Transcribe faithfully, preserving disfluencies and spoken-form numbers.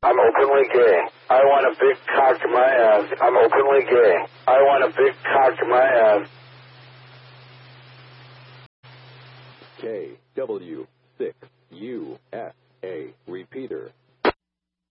I'm openly gay. I want a big cock in my ass. I'm openly gay. I want a big cock in my ass. K W six U S A repeater.